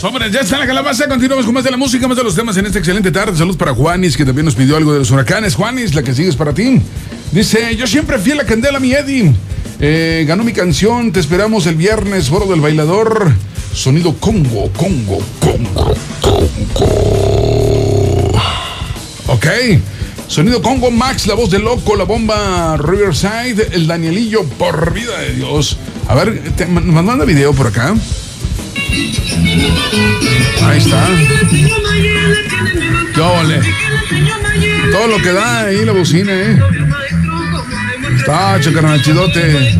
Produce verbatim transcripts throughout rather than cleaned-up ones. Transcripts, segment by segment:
Sobres, ya está la calabaza. Continuamos con más de la música, más de los temas en esta excelente tarde. Saludos para Juanis, que también nos pidió algo de los huracanes. Juanis, la que sigues para ti. Dice, yo siempre fiel a Candela, mi Eddie. Eh, ganó mi canción, te esperamos el viernes, Foro del Bailador. Sonido Congo, Congo, Congo, Congo. Ok. Sonido Congo, Max, la voz de Loco, la bomba Riverside, el Danielillo, por vida de Dios. A ver, te, nos manda video por acá. Ahí está. ¡Qué ole! Todo lo que da ahí la bocina, ¿eh? Está, carnal, chidote.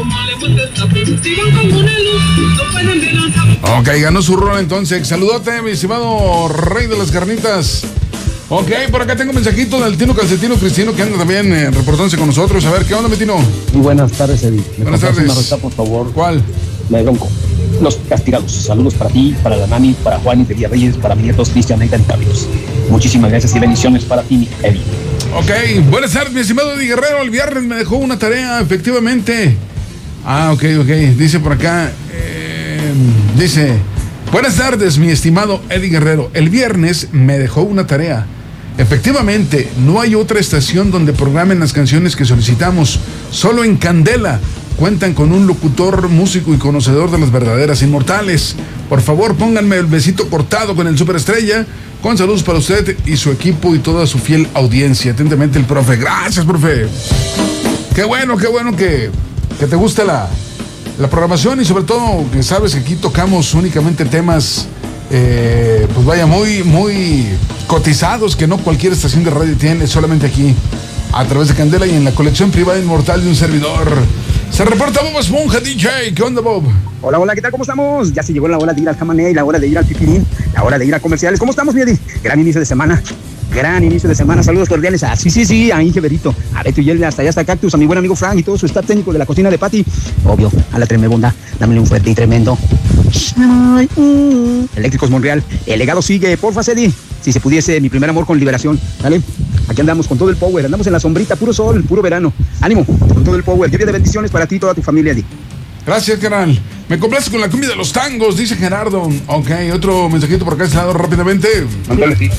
Ok, ganó su rol entonces. Saludote, mi estimado rey de las carnitas. Ok, por acá tengo un mensajito del Tino Calcetino Cristino, que anda también eh, reportándose con nosotros. A ver, ¿qué onda, mi Tino? Muy buenas tardes, Eddie. ¿Me buenas tardes. Una reta, por favor? ¿Cuál? La de Bronco. Los Castigados. Saludos para ti, para la Nani, para Juan y de Villarreyes, para mis nietos Cristian, Nathan y Carlos. Muchísimas gracias y bendiciones para ti, Eddie. Ok, buenas tardes, mi estimado Eddie Guerrero. El viernes me dejó una tarea, efectivamente. Ah, ok, ok. Dice por acá, eh, dice, buenas tardes, mi estimado Eddie Guerrero. El viernes me dejó una tarea. Efectivamente, no hay otra estación donde programen las canciones que solicitamos. Solo en Candela cuentan con un locutor, músico y conocedor de las verdaderas inmortales. Por favor, pónganme el besito cortado con el Superestrella. Con saludos para usted y su equipo y toda su fiel audiencia. Atentamente el profe. Gracias, profe. Qué bueno, qué bueno que, que te gusta la, la programación y sobre todo que sabes que aquí tocamos únicamente temas, eh, pues vaya, muy, muy cotizados, que no cualquier estación de radio tiene, solamente aquí, a través de Candela y en la colección privada inmortal de un servidor. Se reporta Bob Esponja, D J. ¿Qué onda, Bob? Hola, hola, ¿qué tal? ¿Cómo estamos? Ya se llegó la hora de ir al Camané y la hora de ir al Pipirín, la hora de ir a comerciales. ¿Cómo estamos, mi Eddie? Gran inicio de semana. Gran inicio de semana. Saludos cordiales a sí, sí, sí, a Inge Berito, a Beto y él, hasta allá hasta Cactus, a mi buen amigo Frank y todo su staff técnico de la cocina de Patty. Obvio, a la tremebonda. Dámele un fuerte y tremendo. Ay, mm. Eléctricos Monreal. El legado sigue. Porfa, Eddie. Si se pudiese, mi primer amor con Liberación. Dale. Aquí andamos con todo el power. Andamos en la sombrita, puro sol, puro verano. Ánimo, con todo el power. Lluvia de bendiciones para ti y toda tu familia, Eddie. Gracias, canal. Me complace con la cumbia de los tangos, dice Gerardo. Ok, otro mensajito por acá, este lado rápidamente. Mándale, sí.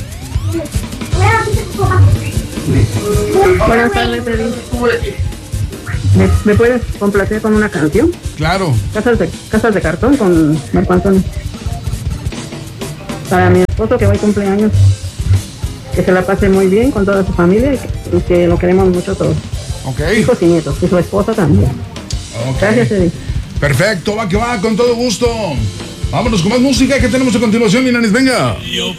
Buenas tardes, Eddie. ¿Me, ¿Me puedes complacer con una canción? Claro. Casas de, Casas de Cartón con Marco Antonio. Para mi esposo que hoy cumple años. Que se la pase muy bien con toda su familia y que, y que lo queremos mucho todos. Ok. Hijos y nietos, y su esposa también. Okay. Gracias, Eddie. Perfecto, va que va, con todo gusto. Vámonos con más música que tenemos a continuación, mi nanis, venga.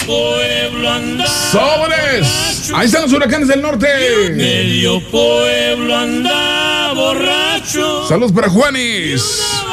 ¡Sobres! Ahí están los huracanes del norte. Medio pueblo anda borracho. Saludos para Juanis.